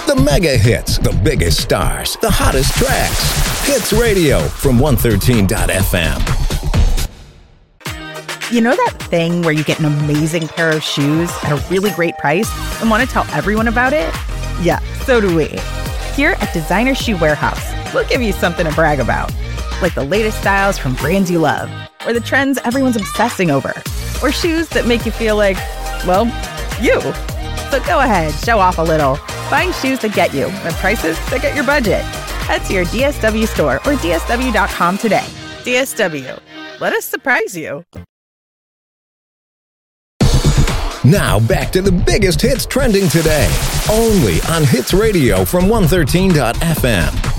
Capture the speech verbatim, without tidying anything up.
The mega hits, the biggest stars, the hottest tracks. Hits Radio from one thirteen dot f m. You know that thing where you get an amazing pair of shoes at a really great price and want to tell everyone about it? Yeah, so do we. Here at Designer Shoe Warehouse, we'll give you something to brag about. Like the latest styles from brands you love, or the trends everyone's obsessing over, or shoes that make you feel like, well, you. So go ahead, show off a little. Find shoes that get you at prices that get your budget. Head to your D S W store or D S W dot com today. D S W. Let us surprise you. Now back to the biggest hits trending today, only on Hits Radio from one thirteen dot f m.